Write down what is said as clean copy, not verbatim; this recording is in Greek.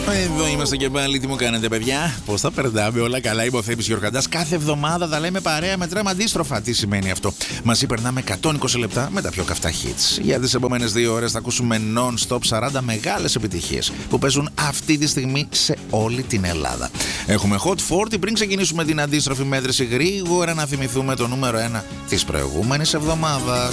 Εδώ είμαστε και πάλι. Τι μου κάνετε, παιδιά? Πώς θα περνάμε? Όλα καλά? Είμαι ο Θέμης Γιορκαντάς. Κάθε εβδομάδα τα λέμε παρέα, μετράμε αντίστροφα. Τι σημαίνει αυτό? Μαζί περνάμε 120 λεπτά με τα πιο καυτά hits. Για τις επόμενες 2 ώρες θα ακούσουμε non-stop 40 μεγάλες επιτυχίες που παίζουν αυτή τη στιγμή σε όλη την Ελλάδα. Έχουμε Hot 40. Πριν ξεκινήσουμε την αντίστροφη μέτρηση, γρήγορα να θυμηθούμε το νούμερο 1 της προηγούμενης εβδομάδας.